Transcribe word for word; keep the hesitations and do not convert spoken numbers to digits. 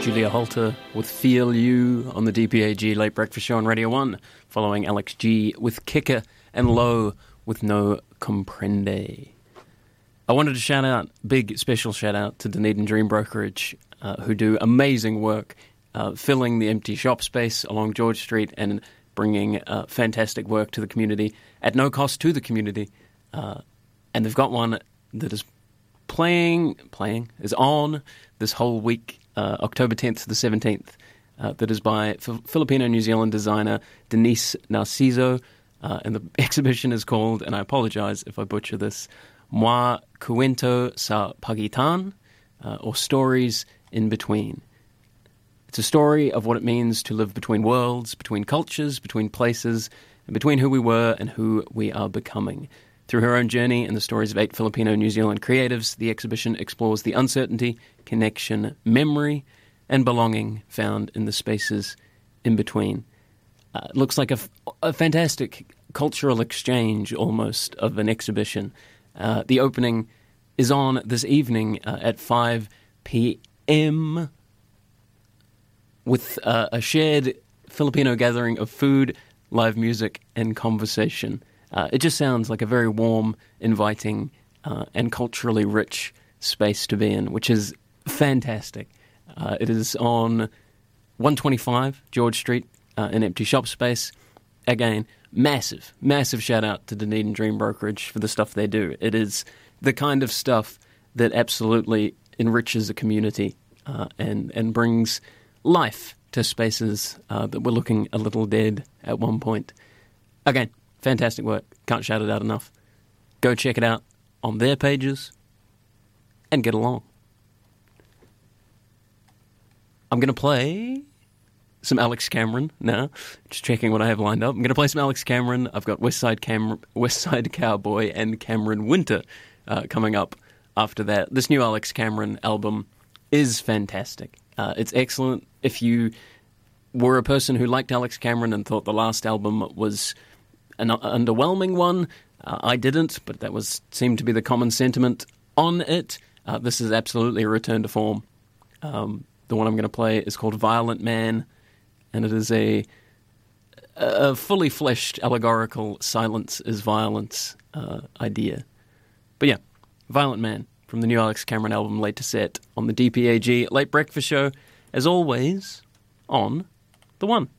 Julia Holter with Feel You on the D P A G Late Breakfast Show on Radio one, following Alex G with Kicker and Low with No Comprende. I wanted to shout out, big special shout out to Dunedin Dream Brokerage, uh, who do amazing work uh, filling the empty shop space along George Street and bringing uh, fantastic work to the community at no cost to the community. Uh, and they've got one that is playing, playing, is on this whole week, uh, October tenth to the seventeenth, uh, that is by F- Filipino-New Zealand designer Denise Narciso, uh, and the exhibition is called, and I apologize if I butcher this, Mua Cuento sa Pagitan, uh, or Stories in Between. It's a story of what it means to live between worlds, between cultures, between places, and between who we were and who we are becoming. Through her own journey and the stories of eight Filipino-New Zealand creatives, the exhibition explores the uncertainty, connection, memory, and belonging found in the spaces in between. Uh, it looks like a, f- a fantastic cultural exchange, almost, of an exhibition. Uh, the opening is on this evening uh, at five p.m. with uh, a shared Filipino gathering of food, live music, and conversation. Uh, it just sounds like a very warm, inviting, uh, and culturally rich space to be in, which is fantastic. Uh, it is on one twenty-five George Street, uh, an empty shop space. Again, massive, massive shout out to Dunedin Dream Brokerage for the stuff they do. It is the kind of stuff that absolutely enriches a community uh, and, and brings life to spaces uh, that were looking a little dead at one point. Again, fantastic work. Can't shout it out enough. Go check it out on their pages and get along. I'm going to play some Alex Cameron now. Just checking what I have lined up. I'm going to play some Alex Cameron. I've got West Side, Cam- West Side Cowboy and Cameron Winter uh, coming up after that. This new Alex Cameron album is fantastic. Uh, it's excellent. If you were a person who liked Alex Cameron and thought the last album was an underwhelming one, uh, I didn't, but that was seemed to be the common sentiment on it. Uh, this is absolutely a return to form. Um, the one I'm going to play is called Violent Man, and it is a, a fully fleshed allegorical silence is violence uh, idea. But yeah, Violent Man from the new Alex Cameron album, Late to Set, on the D P A G Late Breakfast Show, as always, on The One.